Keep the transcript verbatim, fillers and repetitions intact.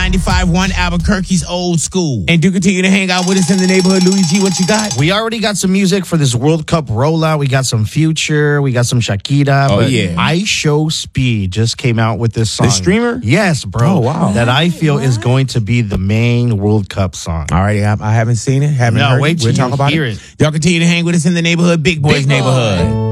ninety-five point one Albuquerque's Old School. And do continue to hang out with us in the neighborhood. Louis G, what you got? We already got some music for this World Cup rollout. We got some Future. We got some Shakira. Oh, but yeah. I Show Speed just came out with this song. The streamer? Yes, bro. Oh, wow. That I feel what? is going to be the main World Cup song. All right, I, I haven't seen it. Haven't no, heard wait it. till We'll you talk about hear it. it. Y'all continue to hang with us in the neighborhood. Big Boys Big Neighborhood. Boy.